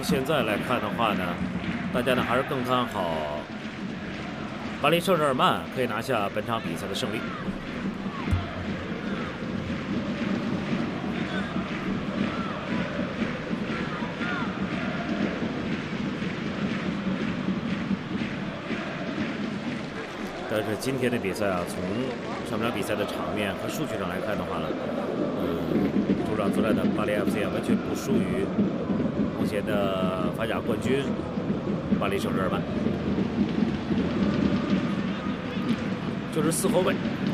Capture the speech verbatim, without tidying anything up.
现在来看的话呢，大家呢还是更看好巴黎圣日耳曼可以拿下本场比赛的胜利。但是今天的比赛啊，从上半场比赛的场面和数据上来看的话呢，嗯，主场作战的巴黎 F C 啊，完全不输于目前的法甲冠军巴黎圣日耳曼。就是四后卫，